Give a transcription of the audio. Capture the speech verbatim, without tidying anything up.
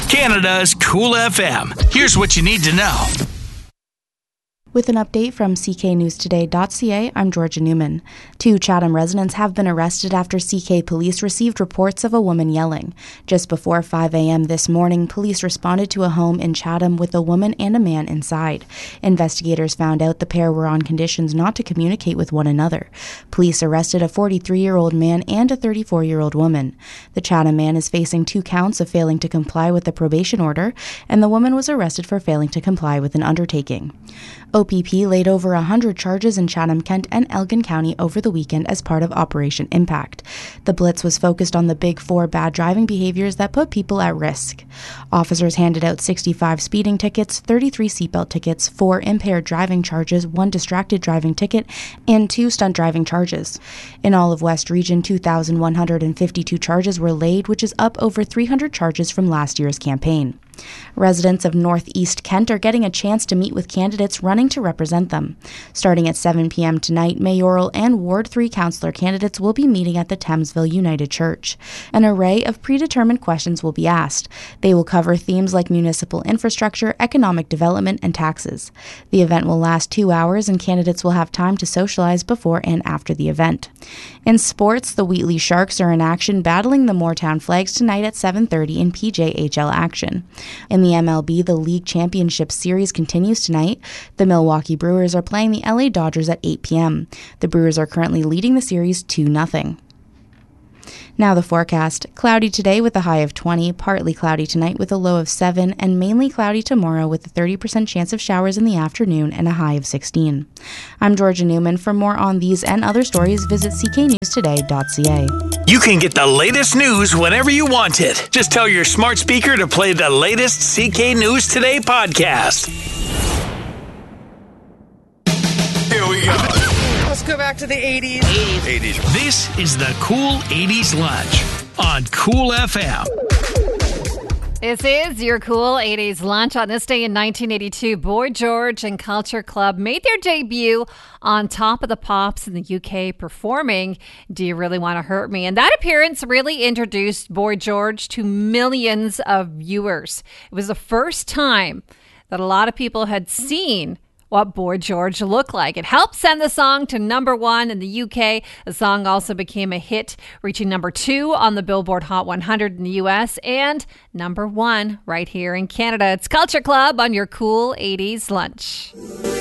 Canada's Cool F M. Here's what you need to know. With an update from c k news today dot c a, I'm Georgia Newman. Two Chatham residents have been arrested after C K police received reports of a woman yelling. Just before five a.m. this morning, police responded to a home in Chatham with a woman and a man inside. Investigators found out the pair were on conditions not to communicate with one another. Police arrested a forty-three-year-old man and a thirty-four-year-old woman. The Chatham man is facing two counts of failing to comply with the probation order, and the woman was arrested for failing to comply with an undertaking. O P P laid over one hundred charges in Chatham, Kent, and Elgin County over the weekend as part of Operation Impact. The blitz was focused on the big four bad driving behaviors that put people at risk. Officers handed out sixty-five speeding tickets, thirty-three seatbelt tickets, four impaired driving charges, one distracted driving ticket, and two stunt driving charges. In all of West Region, two thousand one hundred fifty-two charges were laid, which is up over three hundred charges from last year's campaign. Residents of Northeast Kent are getting a chance to meet with candidates running to represent them. Starting at seven p.m. tonight, mayoral and Ward three councillor candidates will be meeting at the Thamesville United Church. An array of predetermined questions will be asked. They will cover themes like municipal infrastructure, economic development, and taxes. The event will last two hours, and candidates will have time to socialize before and after the event. In sports, the Wheatley Sharks are in action, battling the Moortown Flags tonight at seven thirty in P J H L action. In the M L B, the League Championship Series continues tonight. The Milwaukee Brewers are playing the L A Dodgers at eight p.m. The Brewers are currently leading the series two nothing. Now the forecast. Cloudy today with a high of twenty, partly cloudy tonight with a low of seven, and mainly cloudy tomorrow with a thirty percent chance of showers in the afternoon and a high of sixteen. I'm Georgia Newman. For more on these and other stories, visit c k news today dot c a. You can get the latest news whenever you want it. Just tell your smart speaker to play the latest C K News Today podcast. Here we go. Let's go back to the eighties. eighties. This is the Cool eighties Lunch on Cool F M. This is your Cool eighties Lunch. On this day in nineteen eighty-two, Boy George and Culture Club made their debut on Top of the Pops in the U K, performing Do You Really Want to Hurt Me? And that appearance really introduced Boy George to millions of viewers. It was the first time that a lot of people had seen what Boy George looked like. It helped send the song to number one in the U K. The song also became a hit, reaching number two on the Billboard Hot one hundred in the U S and number one right here in Canada. It's Culture Club on your Cool eighties Lunch.